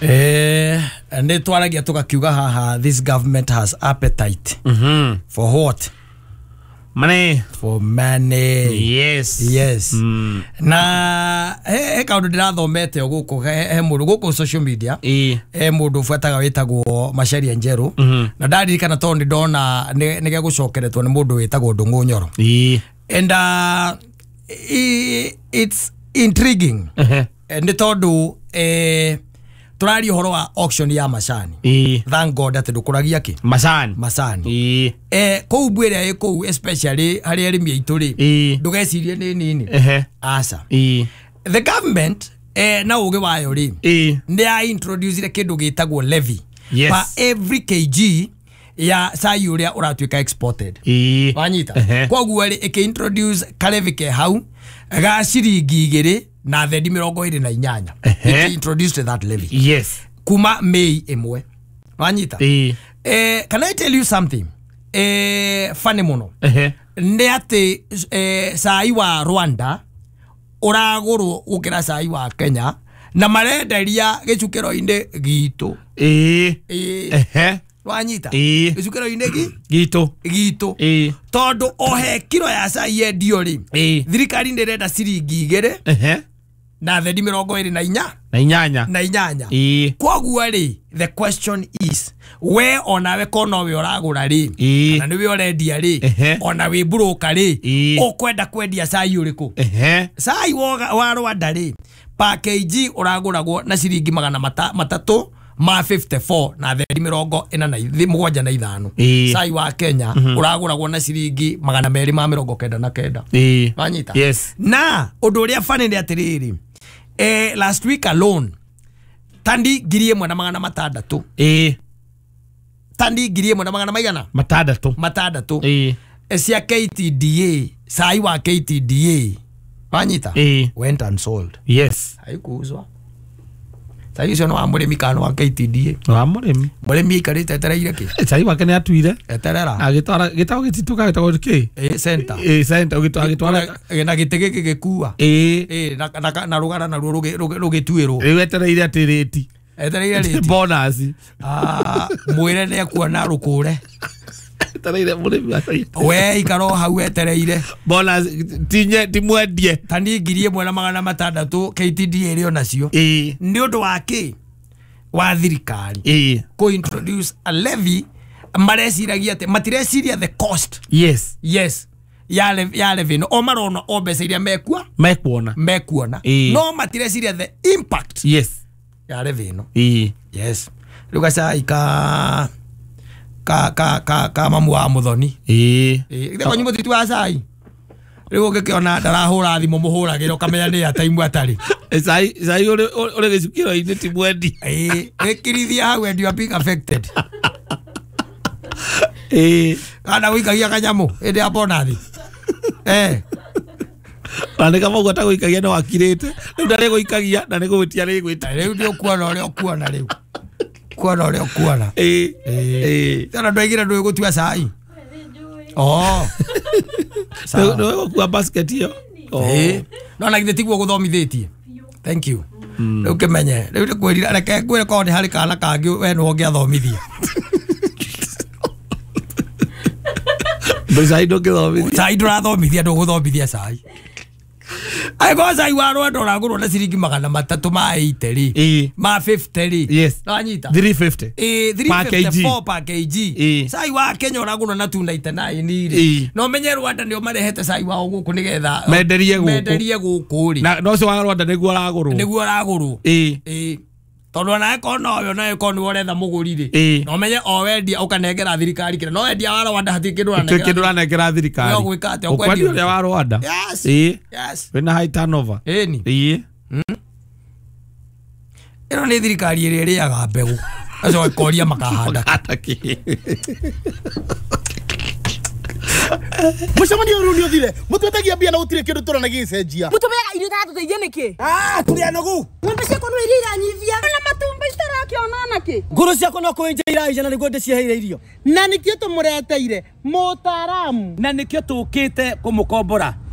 Ne twaragia tukakiuga haha, this government has appetite for what? Money. For money. Yes. Na kaundu ndirathomete guku he mundu guku social media mundu fuataga witagwo Macharia Njeru na ndaririkana tondi ndona nige gucokeretwo ni mundu witagwo Ndungu Nyoro and it's intriguing ni tondu turari uhoro wa auction ya macani thank God ati ndukuragia ki macani kou bwere ye kou especially hari arimi aitu ri ndugecirie ni nini asa the government na uge wayo ri ni a introduce kindu gitagwo levy for every kg ya sai uria uratuika exported wanyita koguo ri introduce kalevi ke hau ga ciringi 2 na thendi 28 it introduced that levy kuma May emwe wanyita can I tell you something funny mono ndi ati sai wa Rwanda uraguru ukira sai wa Kenya na marenderia gicukiro inde gitu wanyita gicukiro inde gitu tondu ohe kilo ya sai endio ri thirikari ndirenda ciringi 2 na thendi 28 koguo ri the question is we onawe kono we uragura ri na niwe urendia ri ona we broker ri ukwenda kwendia sai uriku sai wa Rwanda ri package uraguragwo na ciringi 300 ma 54 na thendi 75 sai wa Kenya uraguragwo na ciringi 299 wanyita na undu uria fani ndi atiriri last week alone tandi 1,600 tandi 1,600 cia KTDA sai wa KTDA wanyita went and sold haikuuzwa sai cio no amurimi kano wa KTDA murimi ikarite etereire ki sai wake ni atuire eterera agitwara gitago gitituka gitago ki center agitwara na gitege gikua na rugara na rugituiro etereire atiriti etereire bonus mwire ne kuona rukure etereire murimi asai we ikaro hau etereire bonus tinye timwendie tani 1,600 KTDA rio nacio ni undu wake wa thirikari ko introduce a levy mareciragia ate matireciria the cost ya levy no o marona o mbeca iria mekuona no matireciria the impact ya levy no ruga sai ka mamu wa muthoni ndiko nyumo titu wa sai rigo gekiona ndarahura thimo muhuragiro kamenya ni ataimu atari sai ore gicukiro inde ti mwendi ekirithia hau and you are being affected ana wikagia kanyamu ende apona thi ane kama gwata gwikagia no akirete ndare gwikagia na nego gwetia ri gwita riu ndio kuona ore okuona riu kuona tana ndoigira ndu gutua sai no kwa basket yo no na githeti gwo guthomithetie thank you riu kimenye riu kwirira reke kwire ko ni hari kana kangi we no ngiathomithia sai ndo githomithia sai ndurathomithia ndo guthomithia sai ai go sai wa Rwanda uragurwo na ciringi 300 ma 80 ri ma 50 ri wanyita 350 354 package sai wa Kenya uragurwo na 299 ri no menye Rwanda ndio marehete sai wa guku nigetha menderie guku ri na no se wa Rwanda niguo aragurwo tondu na ekono yo na ekono uretha muguri ri no menye o wendia ukanengera thirikari kire no wendia wa Rwanda hati kindu ranengera thirikari yo gwika ate okwendia wa Rwanda wena high turnover ino ni thirikari iri iriaga mbegu aco ikoria makahanda ataki Mucamani uruni uthire mutwetagia bia na gutire kindu turana gicenjia mutumega irio tatu teithie niki turi anogu ngombe ciakwa no iria iranyithia na matumba itarakionana ki nguru ciakwa no kwenja iraija na niguo ndicieheire irio na nikio tumureteire mutaramu na nikio tukite kumukombora